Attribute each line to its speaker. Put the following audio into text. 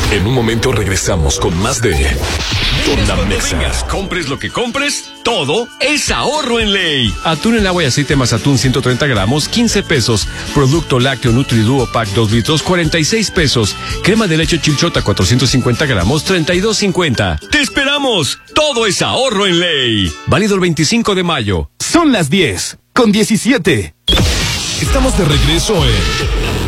Speaker 1: En un momento regresamos con más de
Speaker 2: Vengas, compres lo que compres, todo es ahorro en Ley.
Speaker 3: Atún en agua y aceite más atún 130 gramos, 15 pesos. Producto lácteo Nutriduo Pack 2 litros, 46 pesos. Crema de leche Chilchota 450 gramos, 32.50.
Speaker 2: ¡Te esperamos! Todo es ahorro en Ley.
Speaker 3: Válido el 25 de mayo.
Speaker 4: Son las 10:17.
Speaker 1: Estamos de regreso en